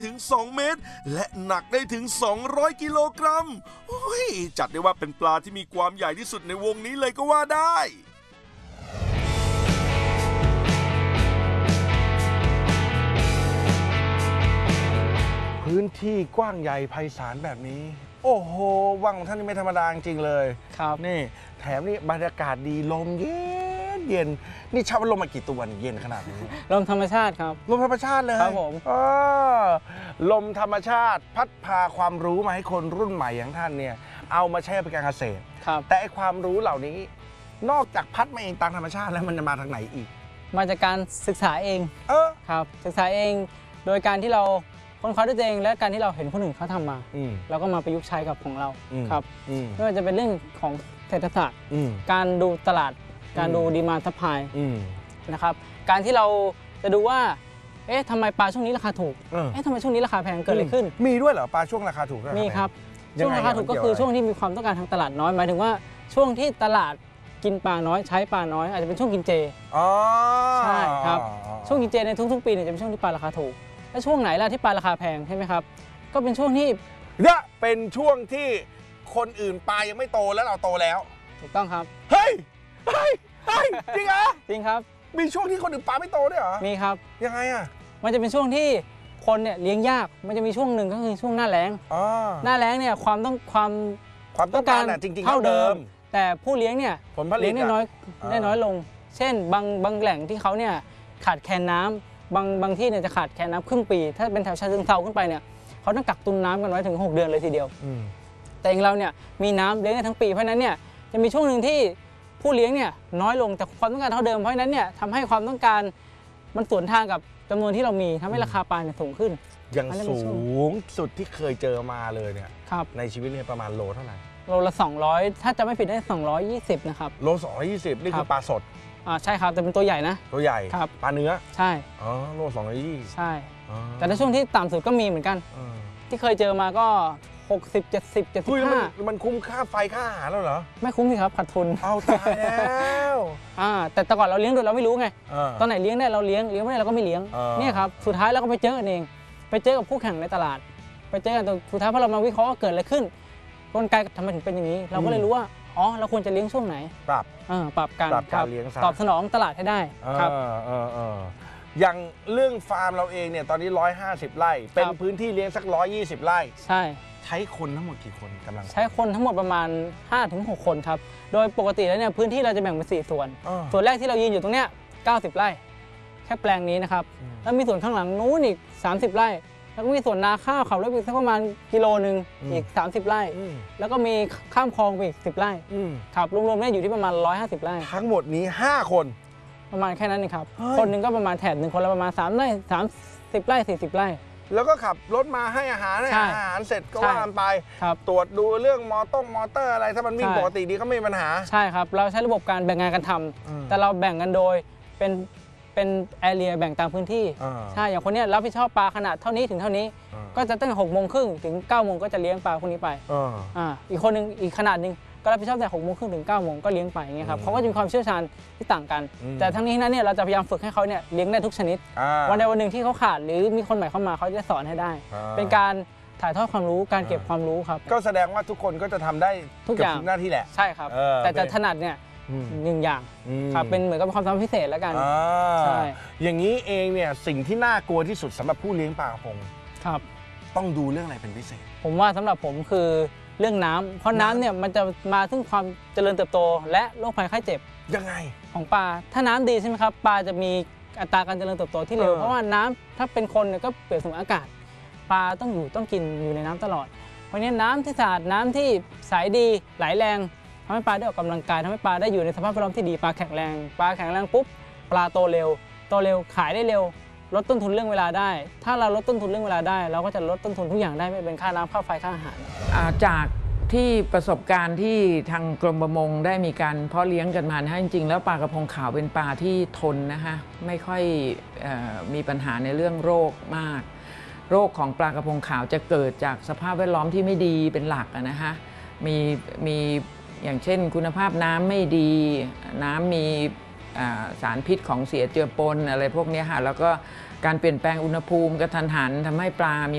ถึง 2 เมตร และหนักได้ถึง 200 กิโลกรัมโอ้ยจัดได้ว่าเป็นปลาที่มีความใหญ่ที่สุดในวงนี้เลยก็ว่าได้พื้นที่กว้างใหญ่ไพศาลแบบนี้โอ้โหวังของท่านนี่ไม่ธรรมดาจริงเลยครับนี่แถมนี่บรรยากาศดีลมเย็นนี่เช่าลมมากี่ตัวเย็นขนาดนี้ลมธรรมชาติครับลมธรรมชาติเลยครับผมลมธรรมชาติพัดพาความรู้มาให้คนรุ่นใหม่อย่างท่านเนี่ยเอามาใช้เป็นการเกษตรแต่ไอความรู้เหล่านี้นอกจากพัดมาเองตามธรรมชาติแล้วมันจะมาทางไหนอีกมาจากการศึกษาเองครับศึกษาเองโดยการที่เราค้นคว้าด้วยตัวเองและการที่เราเห็นคนอื่นเขาทำมาเราก็มาประยุกต์ใช้กับของเราครับไม่ว่าจะเป็นเรื่องของเศรษฐศาสตร์การดูตลาดการดูดีมานด์ซัพพลายนะครับการที่เราจะดูว่าเอ๊ะทำไมปลาช่วงนี้ราคาถูกเอ๊ะทำไมช่วงนี้ราคาแพงเกิดอะไรขึ้นมีด้วยเหรอปลาช่วงราคาถูกมีครับช่วงราคาถูกก็คือช่วงที่มีความต้องการทางตลาดน้อยหมายถึงว่าช่วงที่ตลาดกินปลาน้อยใช้ปลาน้อยอาจจะเป็นช่วงกินเจใช่ครับช่วงกินเจในทุกๆปีเนี่ยจะเป็นช่วงที่ปลาราคาถูกแล้วช่วงไหนล่ะที่ปลาราคาแพงใช่ไหมครับก็เป็นช่วงที่เนี่ยเป็นช่วงที่คนอื่นปลายังไม่โตแล้วเราโตแล้วถูกต้องครับเฮ้ยจริงเหรอจริงครับมีช่วงที่คนอื่นปลาไม่โตด้วยเหรอมีครับยังไงอ่ะมันจะเป็นช่วงที่คนเนี่ยเลี้ยงยากมันจะมีช่วงหนึ่งก็คือช่วงหน้าแล้งหน้าแล้งเนี่ยความต้องการจริงๆเท่าเดิมแต่ผู้เลี้ยงเนี่ยผลผลิตได้น้อยลงเช่นบางแหล่งที่เขาเนี่ยขาดแคลนน้ำบางที่เนี่ยจะขาดแคลนน้ำครึ่งปีถ้าเป็นแถวชาเชิงเทราขึ้นไปเนี่ยเขาต้องกักตุนน้ำกันไว้ถึง6 เดือนเลยทีเดียวแต่อย่างเราเนี่ยมีน้ำเลี้ยงได้ทั้งปีเพราะนั้นเนี่ยจะมีช่วงหนึ่งที่ผู้เลี้ยงเนี่ยน้อยลงแต่ความต้องการเท่าเดิมเพราะฉะนั้นเนี่ยทำให้ความต้องการมันสวนทางกับจำนวนที่เรามีทำให้ราคาปลาเนี่ยสูงขึ้นอย่างสูงสุดที่เคยเจอมาเลยเนี่ยในชีวิตเนี่ยประมาณโลเท่าไหร่โลละ200ถ้าจะไม่ผิดได้220นะครับโล220นี่คือปลาสดใช่ครับแต่เป็นตัวใหญ่นะตัวใหญ่ครับปลาเนื้อใช่โล220 ใช่แต่ในช่วงที่ต่ำสุดก็มีเหมือนกันที่เคยเจอมาก็60 70 75 มันคุ้มค่าไฟค่าอาหารแล้วเหรอไม่คุ้มสิครับขาดทุนเอาตายแล้วแต่ก่อนเราเลี้ยงโดยเราไม่รู้ไงตอนไหนเลี้ยงได้เราเลี้ยงไม่ได้เราก็ไม่เลี้ยงเนี่ยครับสุดท้ายเราก็ไปเจอกันเองไปเจอกับคู่แข่งในตลาดไปเจอกันสุดท้ายพอเรามาวิเคราะห์ว่าเกิดอะไรขึ้นกลไกทำไมถึงเป็นอย่างนี้เราก็เลยรู้ว่าอ๋อเราควรจะเลี้ยงช่วงไหนปรับการเลี้ยงตอบสนองตลาดให้ได้ครับอย่างเรื่องฟาร์มเราเองเนี่ยตอนนี้150 ไร่เป็นพื้นที่เลี้ยงสัก120 ไร่ใช่ใช้คนทั้งหมดกี่คนกำลังใช้คนทั้งหมดประมาณ 5-6 คนครับโดยปกติแล้วเนี่ยพื้นที่เราจะแบ่งเป็น4 ส่วนส่วนแรกที่เรายืนอยู่ตรงเนี้ย90 ไร่แค่แปลงนี้นะครับแล้วมีส่วนข้างหลังนู้นอีก30 ไร่แล้วก็มีส่วนนาข้าวขับรถไปสักประมาณกิโลนึงอีก30 ไร่แล้วก็มีข้ามคลองไปอีก10 ไร่ครับรวมๆเนี่ยอยู่ที่ประมาณ150 ไร่ทั้งหมดนี้5 คนประมาณแค่นั้นเองครับคนหนึ่งก็ประมาณแถบหนึ่งคนละประมาณ3 ไร่30 ไร่40 ไร่แล้วก็ขับรถมาให้อาหารเสร็จก็ว่ากันไปตรวจดูเรื่องมอเตอร์อะไรถ้ามันวิ่งปกติดีก็ไม่มีปัญหาใช่ครับเราใช้ระบบการแบ่งงานกันทำแต่เราแบ่งกันโดยเป็นแอเรียแบ่งตามพื้นที่ใช่อย่างคนนี้รับผิดชอบปลาขนาดเท่านี้ถึงเท่านี้ก็จะตั้งแต่6:30 ถึง 9:00 ก็จะเลี้ยงปลาพวกนี้ไปอีกคนนึงอีกขนาดนึงก็รับผิดชอบแต่6:30 ถึง 9:00 ก็เลี้ยงไปอย่างเงี้ยครับเขาก็จะมีความเชี่ยวชาญที่ต่างกันแต่ทั้งนี้นั้นเนี่ยเราจะพยายามฝึกให้เขาเนี่ยเลี้ยงได้ทุกชนิดวันใดวันหนึ่งที่เขาขาดหรือมีคนใหม่เข้ามาเขาจะสอนให้ได้เป็นการถ่ายทอดความรู้การเก็บความรู้ครับก็แสดงว่าทุกคนก็จะทำได้ทุกอย่างหน้าที่แหละใช่ครับแต่จะถนัดเนี่ย1 อย่างครับเป็นเหมือนกับความสามารถพิเศษแล้วกันใช่อย่างนี้เองเนี่ยสิ่งที่น่ากลัวที่สุดสำหรับผู้เลี้ยงปลากระพงครับต้องดูเรื่องอะไรเป็นพิเศษผมว่าสำหรับผมคือเรื่องน้ำเพราะน้ำเนี่ยมันจะมาซึ่งความเจริญเติบโตและโรคภัยไข้เจ็บยังไงของปลาถ้าน้ำดีใช่ไหมครับปลาจะมีอัตราการเจริญเติบโตที่เร็วเพราะว่าน้ำถ้าเป็นคนเนี่ยก็เปรียบเสมือนอากาศปลาต้องกินอยู่ในน้ำตลอดเพราะนี้น้ำที่สะอาดน้ำที่ใสดีไหลแรงทำให้ปลาได้ออกกำลังกายทำให้ปลาได้อยู่ในสภาพแวดล้อมที่ดีปลาแข็งแรงปุ๊บปลาโตเร็วขายได้เร็วลดต้นทุนเรื่องเวลาได้ถ้าเราลดต้นทุนเรื่องเวลาได้เราก็จะลดต้นทุนทุกอย่างได้ไม่เป็นค่าน้ำค่าไฟค่าอาหารจากที่ประสบการณ์ที่ทางกรมประมงได้มีการเพาะเลี้ยงกันมานะจริงๆแล้วปลากระพงขาวเป็นปลาที่ทนนะคะไม่ค่อยมีปัญหาในเรื่องโรคมากโรคของปลากระพงขาวจะเกิดจากสภาพแวดล้อมที่ไม่ดีเป็นหลักนะคะมีอย่างเช่นคุณภาพน้ำไม่ดีน้ำมีสารพิษของเสียเจือปนอะไรพวกนี้ค่ะแล้วก็การเปลี่ยนแปลงอุณหภูมิกระทันหันทำให้ปลามี